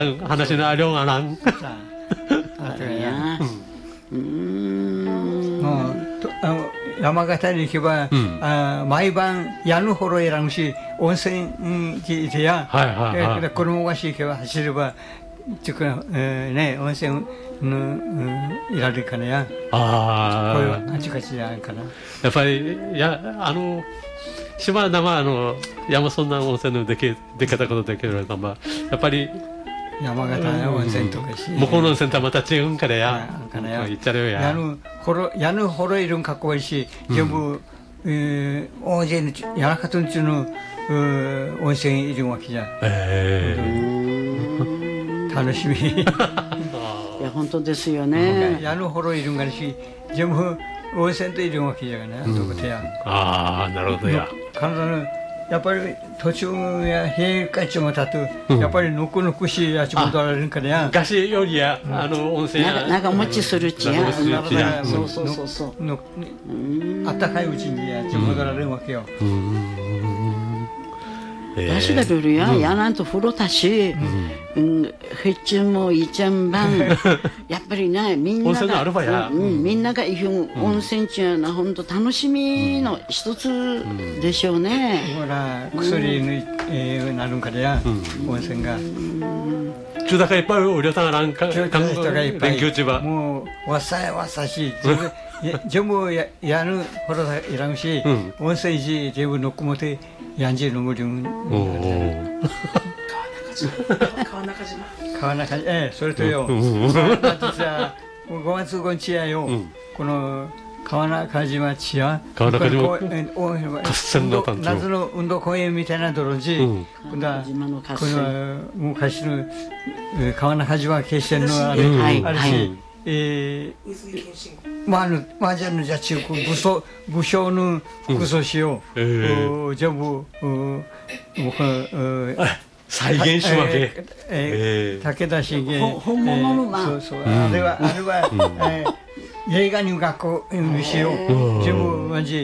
話のありょうがなん。 山形に行けば、毎晩屋根ほろいらんし温泉にいてや、子供がし行けば走れば温泉いられるかなや。こういうあちかちじゃないかな。 やっぱり島生山そんな温泉の出方ことできるのはやっぱり山形の温泉とかし、 向こうの温泉とはまた違うんからや。行っちゃうよや。 屋根ほろいるんかっこいいし、全部大勢の山形の中の温泉いるわけじゃ。楽しみ。いや本当ですよね。 屋根ほろいるんがし、全部温泉といるわけじゃがね。どこでや。 なるほどや。 彼女のやっぱり途中や平かちもたとやっぱりぬくぬくしいやち戻られるからや。 昔よりや温泉や長持ちするちや。そうそうそうそう。 あったかいうちにやち戻られるわけよ。 私だけどやなんと風呂たし、ヘッチもいちゃんばん。やっぱりねみんながみんなが行く温泉地はな本当楽しみの一つでしょうね。 ほら薬になるんからや温泉が。 中高いっぱいおりさんがなんか勉強中はもうわさし全部やるほどいらんし温泉地全部のっこもてやんじるのむりん。川中島。それとよ。実は5月5日やよ。この川中島地や。 川中島。 夏の運動公園みたいなところに。この昔の川中島決戦のあるし。麻雀のじゃ中武将の服装しよう全部再現しわけ武田信玄本物のそうそうあれは映画に学校にしよう全部同じ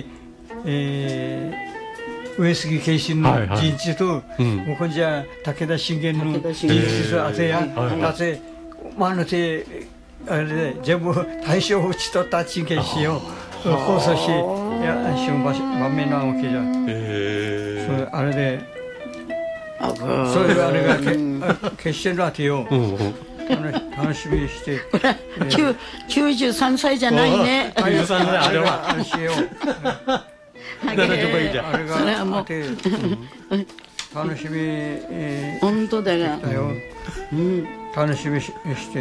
上杉謙信の陣地ともうこんじゃ武田信玄の陣地とあてやあての手あれで全部大将を打ち取った人権しよう放送し場面なわけじゃ。それあれでそういうあれが決してるわけよ。楽しみにして。 93歳じゃないね。 93歳あれはあれしよう。 あれがそれはもう楽しみ。 本当だが。 楽しみにして。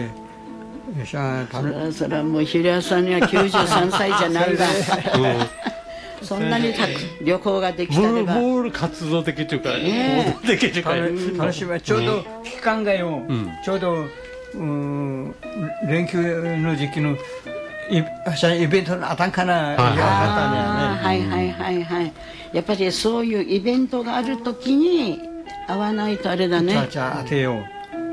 それはもう平谷さんには93歳じゃないわ。そんなに旅行ができたればボール活動的というか楽しみ。ちょうど期間がよちょうど連休の時期のイベントのあたんかなやっぱりそういうイベントがあるときに会わないとあれだね。 じゃあ当てよう。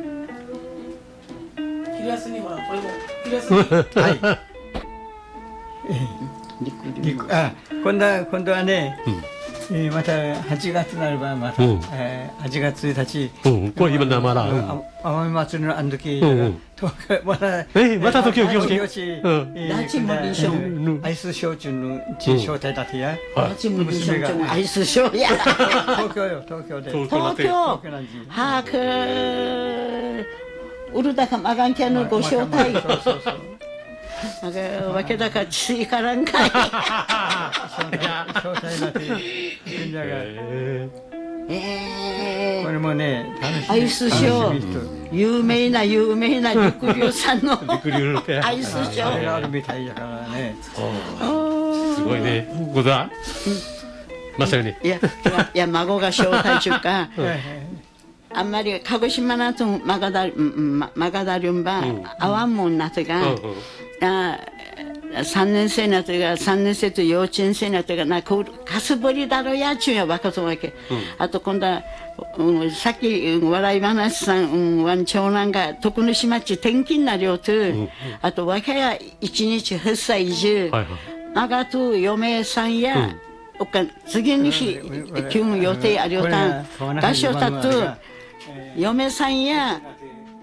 昼休みはこれも昼休み。はい。 今度はね、また8月になればまた8月1日。 これ今生ら。 奄美祭りのあの時また時々 ラチムリションアイスショー中の招待だってや。 ラチムリション中のアイスショーや。 東京よ東京で。 東京。はく。ウルダカマガンキャのご招待。わけだからちいからんかい。 招待だって言うんだが。これもねアイスショー有名な陸流さんのアイスショー。 あれがあるみたいだからね。 すごいね。ここだ。まさに。 いや孫が招待中か。あんまり鹿児島なとマガダリュンバあわんもんなとが3年生なとが3年生と幼稚園生なとがなかすぼりだろやちゅうや若そうわけ。あと今度はさっき笑い話さん長男が徳之島地転勤なりょうとあとわけや1日8歳以上まがと嫁さんや次の日急務予定ありょうたん合唱たと嫁さんや